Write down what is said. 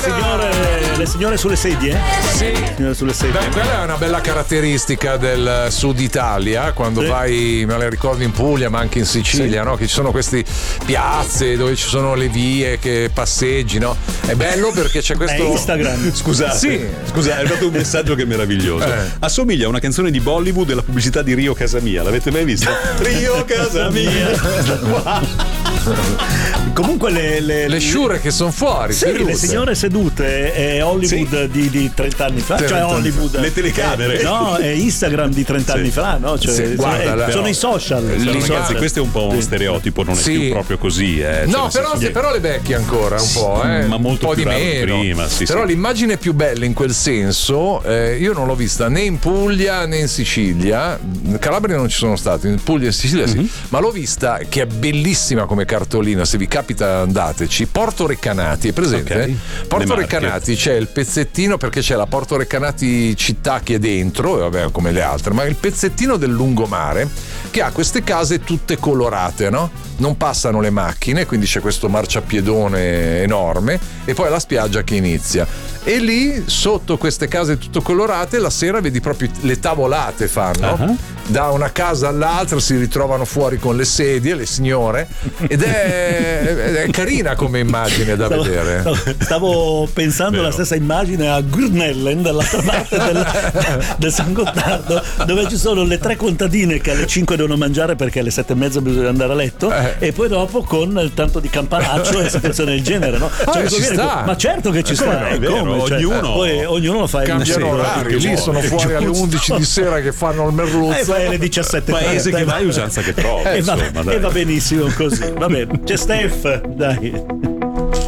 Le signore sulle sedie? Sì. Signore sulle sedie. Beh, quella è una bella caratteristica del sud Italia, quando vai, me la ricordo in Puglia, ma anche in Sicilia, no? Che ci sono queste piazze dove ci sono le vie che passeggi, no? È bello perché c'è questo. È Instagram. Scusate, è arrivato un messaggio che è meraviglioso. Assomiglia a una canzone di Bollywood della pubblicità di Rio Casa Mia. L'avete mai vista? Rio Casa Mia. Comunque le sciure che sono fuori. Sì, le signore sedute è Hollywood di 30 anni fa, cioè Hollywood, le telecamere, no, è Instagram di 30 anni fa, no? Cioè, guarda, sono i social. Ragazzi, questo è un po' uno stereotipo, non è più proprio così. No, però le vecchie ancora un po', ma molto un po' più di meno. prima. Però l'immagine più bella in quel senso, io non l'ho vista né in Puglia né in Sicilia. In Calabria non ci sono stato, in Puglia e in Sicilia sì, ma l'ho vista, che è bellissima come cartolina. Se vi capita andateci. Porto Recanati, è presente? Okay. Porto Recanati c'è il pezzettino, perché c'è la Porto Recanati città che è dentro, e vabbè, come le altre, ma il pezzettino del lungomare che ha queste case tutte colorate, no? Non passano le macchine, quindi c'è questo marciapiedone enorme e poi la spiaggia che inizia. E lì sotto queste case tutte colorate la sera vedi proprio le tavolate fanno. Da una casa all'altra si ritrovano fuori con le sedie, le signore, ed è carina come immagine da vedere. Stavo pensando alla stessa immagine a Gurnellen, dall'altra parte del San Gottardo, dove ci sono le 3 contadine che alle 5 devono mangiare perché alle 7:30 bisogna andare a letto, e poi dopo con il tanto di campanaccio e situazioni del genere, no? Ci sta. Ma certo che ci sta, è vero, poi ognuno lo fa in cambiano orari, lì sono fuori alle 11 di sera che fanno il merluzzo, alle 17:30. Paese che vai, usanza che trova, e va benissimo così. Va bene, c'è Steph, dai.